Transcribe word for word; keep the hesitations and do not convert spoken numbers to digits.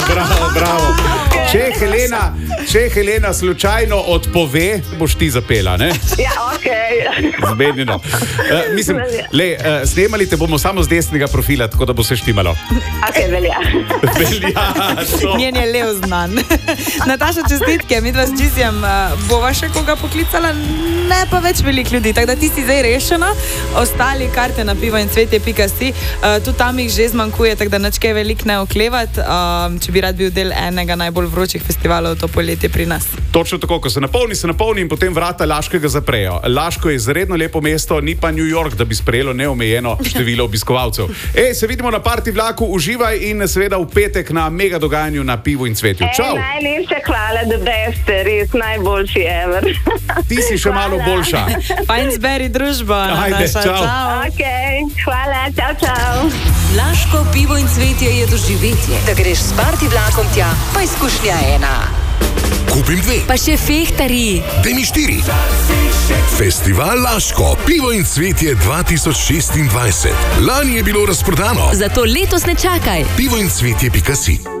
bravo, bravo. Če Helena, če Helena slučajno odpove, boš ti zapela, ne? Ja, okej. Zmenjeno. Uh, mislim, le, uh, snemali te bomo samo z desnega profila, tako da bo se štimalo. Okej, velja. Velja, to. Njen je lev znan. Nataša, čestitke, midva s Džisijem uh, bova še koga poklicala, ne pa več veliko ljudi, tako da ti si zdaj rešena. Ostali karte na pivo in cvetje pika si, uh, tudi tam jih že zmanjkuje, tako da nič kaj veliko ne oklevat, uh, če bi rad bil del enega najbolj vročih festivalov to poletje pri nas. Točno tako, ko se napolni, se napolni in potem vrata Laškega zaprejo. Laško je izredno lepo mesto, ni pa New York, da bi sprejelo neomejeno število obiskovalcev. Ej, se vidimo na party vlaku, uživaj in seveda v petek na mega dogajanju na pivu in cvetju. Čau! Ej, najlepša hvala, da beste, res najboljši ever. Ti si še malo boljša. Fajn zberi družbo, Ajde, Nataša, čau. čau. Okej, hvala, čau, čau. Laško pivo in cvetje je doživetje. Da greš s party vlakom tja, pa izkušnja ena. Kupim dve. Pa še fehtari. Daj mi štiri. Festival Laško, pivo in cvetje dva tisoč šestindvajset. Lani je bilo razprodano. Zato letos ne čakaj. pivo in cvetje pika si.